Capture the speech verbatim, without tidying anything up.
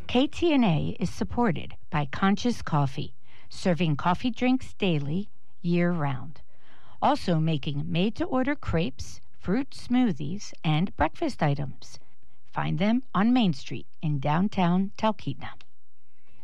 K T N A is supported by Conscious Coffee, serving coffee drinks daily, year-round. Also making made-to-order crepes, fruit smoothies, and breakfast items. Find them on Main Street in downtown Talkeetna.